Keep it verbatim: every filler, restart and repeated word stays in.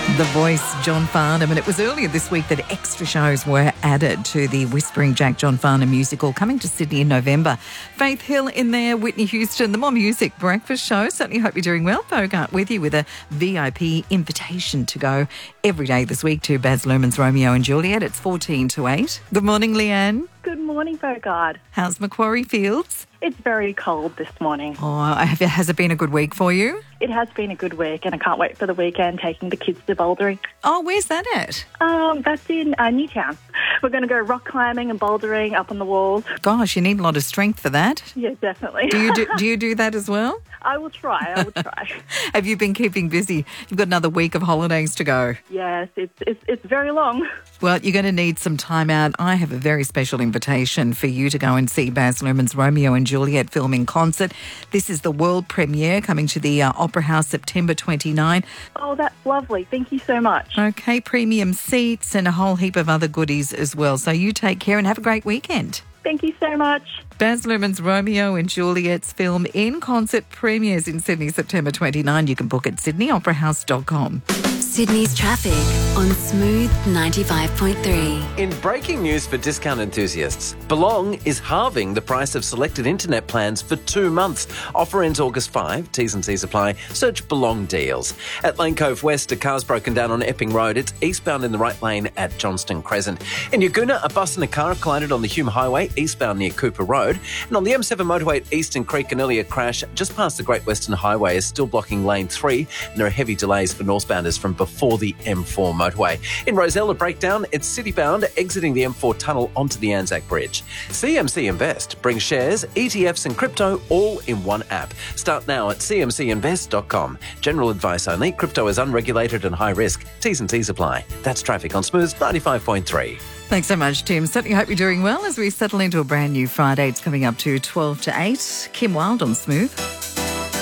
The Voice, John Farnham. And it was earlier this week that extra shows were added to the Whispering Jack John Farnham musical coming to Sydney in November. Faith Hill in there, Whitney Houston, the More Music Breakfast Show. Certainly hope you're doing well. Bogart with you with a V I P invitation to go every day this week to Baz Luhrmann's Romeo and Juliet. It's fourteen to eight. Good morning, Leanne. Good morning, Bogart. How's Macquarie Fields? It's very cold this morning. Oh, has it been a good week for you? It has been a good week, and I can't wait for the weekend taking the kids to bouldering. Oh, where's that at? Um, that's in uh, Newtown. We're going to go rock climbing and bouldering up on the walls. Gosh, you need a lot of strength for that. Yeah, definitely. Do you do, do you do that as well? I will try. I will try. Have you been keeping busy? You've got another week of holidays to go. Yes, it's it's it's very long. Well, you're going to need some time out. I have a very special invitation for you to go and see Baz Luhrmann's Romeo and Juliet film in concert. This is the world premiere coming to the uh, Opera House September twenty-ninth. Oh, that's lovely. Thank you so much. Okay, premium seats and a whole heap of other goodies as well. So you take care and have a great weekend. Thank you so much. Baz Luhrmann's Romeo and Juliet's film in concert premieres in Sydney September twenty-ninth. You can book at sydney opera house dot com. Sydney's traffic on Smooth ninety-five point three. In breaking news for discount enthusiasts, Belong is halving the price of selected internet plans for two months. Offer ends August fifth. T's and C's apply. Search Belong deals. At Lane Cove West, a car's broken down on Epping Road. It's eastbound in the right lane at Johnston Crescent. In Yagoona, a bus and a car have collided on the Hume Highway, eastbound near Cooper Road. And on the M seven motorway at Eastern Creek, an earlier crash just past the Great Western Highway is still blocking lane three. And there are heavy delays for northbounders from before the M four motorway. In Roselle, a breakdown, it's city-bound, exiting the M four tunnel onto the Anzac Bridge. C M C Invest brings shares, E T Fs and crypto all in one app. Start now at c m c invest dot com. General advice only. Crypto is unregulated and high risk. T's and C's apply. That's traffic on Smooth ninety-five point three. Thanks so much, Tim. Certainly hope you're doing well as we settle into a brand new Friday. It's coming up to twelve to eight. Kim Wilde on Smooth.